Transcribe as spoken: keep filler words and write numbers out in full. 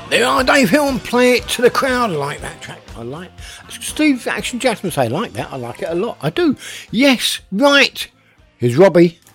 There are Dave Hill and Play It to the Crowd. I like that track. I like Steve Action Jasmine say, I like that. I like it a lot. I do. Yes, right. Here's Robbie.